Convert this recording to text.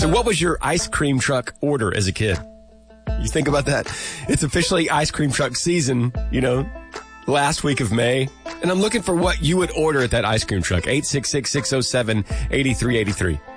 So what was your ice cream truck order as a kid? You think about that. It's officially ice cream truck season, last week of May. And I'm looking for what you would order at that ice cream truck. 866-607-8383.